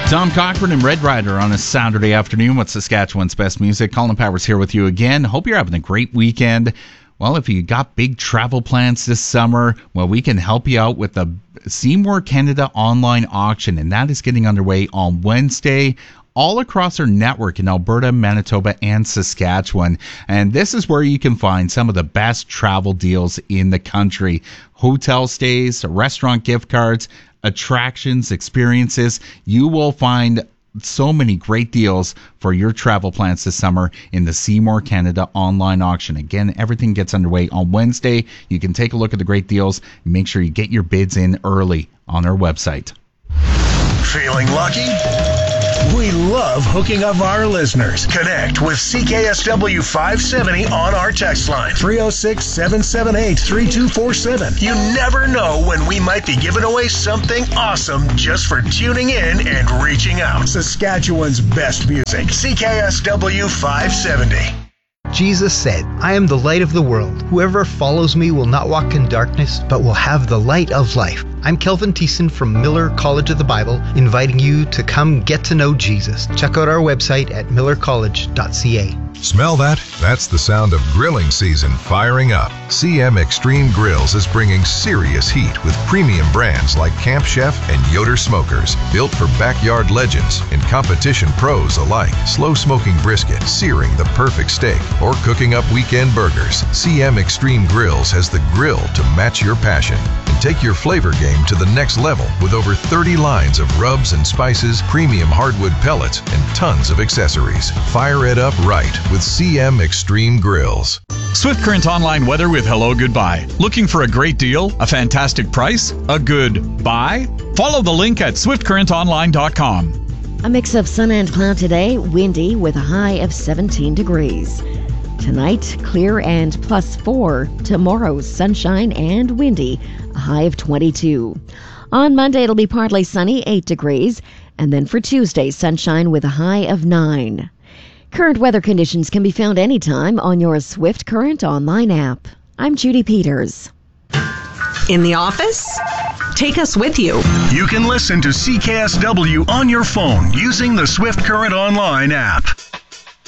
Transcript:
Tom Cochran and Red Rider on a Saturday afternoon with Saskatchewan's best music. Colin Powers here with you again. Hope you're having a great weekend. Well, if you got big travel plans this summer, well, we can help you out with the Seymour Canada online auction, and that is getting underway on Wednesday all across our network in Alberta, Manitoba, and Saskatchewan. And this is where you can find some of the best travel deals in the country. Hotel stays, restaurant gift cards, attractions, experiences. You will find so many great deals for your travel plans this summer in the Seymour Canada online auction. Again, everything gets underway on Wednesday. You can take a look at the great deals and make sure you get your bids in early on our website. Feeling lucky? We love hooking up our listeners. Connect with CKSW 570 on our text line, 306-778-3247. You never know when we might be giving away something awesome just for tuning in and reaching out. Saskatchewan's best music, CKSW 570. Jesus said, I am the light of the world. Whoever follows me will not walk in darkness, but will have the light of life. I'm Kelvin Thiessen from Miller College of the Bible, inviting you to come get to know Jesus. Check out our website at millercollege.ca. Smell that? That's the sound of grilling season firing up. CM Extreme Grills is bringing serious heat with premium brands like Camp Chef and Yoder Smokers, built for backyard legends and competition pros alike. Slow smoking brisket, searing the perfect steak, or cooking up weekend burgers. CM Extreme Grills has the grill to match your passion. And take your flavor game to the next level with over 30 lines of rubs and spices, premium hardwood pellets, and tons of accessories. Fire it up right with CM Extreme Grills. Swift Current Online weather with Hello Goodbye. Looking for a great deal, a fantastic price, a good buy? Follow the link at swiftcurrentonline.com. A mix of sun and cloud today, windy with a high of 17 degrees. Tonight, clear and +4. Tomorrow, sunshine and windy, a high of 22. On Monday, it'll be partly sunny, 8 degrees. And then for Tuesday, sunshine with a high of 9. Current weather conditions can be found anytime on your Swift Current Online app. I'm Judy Peters. In the office? Take us with you. You can listen to CKSW on your phone using the Swift Current Online app.